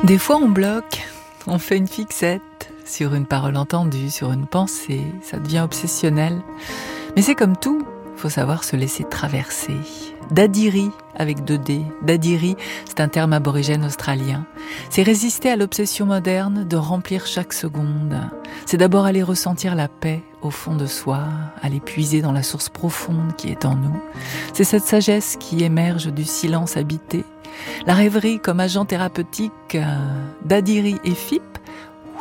Des fois on bloque, on fait une fixette sur une parole entendue, sur une pensée, ça devient obsessionnel. Mais c'est comme tout, faut savoir se laisser traverser. Dadiri, avec 2D, dadiri, c'est un terme aborigène australien. C'est résister à l'obsession moderne de remplir chaque seconde. C'est d'abord aller ressentir la paix au fond de soi, aller puiser dans la source profonde qui est en nous. C'est cette sagesse qui émerge du silence habité. La rêverie comme agent thérapeutique, dadiri et FIP,